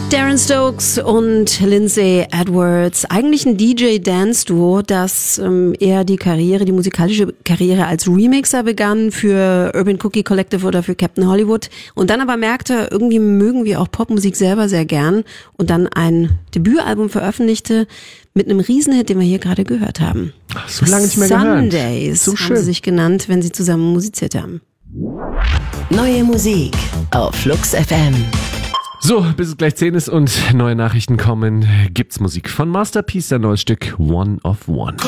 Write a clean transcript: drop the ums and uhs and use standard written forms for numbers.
Darren Stokes und Lindsay Edwards, eigentlich ein DJ-Dance-Duo, das eher die musikalische Karriere als Remixer begann für Urban Cookie Collective oder für Captain Hollywood und dann aber merkte, irgendwie mögen wir auch Popmusik selber sehr gern und dann ein Debütalbum veröffentlichte mit einem Riesenhit, den wir hier gerade gehört haben. Ach, so lange nicht mehr gehört. Sundays so haben sie sich genannt, wenn sie zusammen musiziert haben. Neue Musik auf Flux FM. So, bis es gleich 10 ist und neue Nachrichten kommen, gibt's Musik von Masterpiece, sein neues Stück One of One.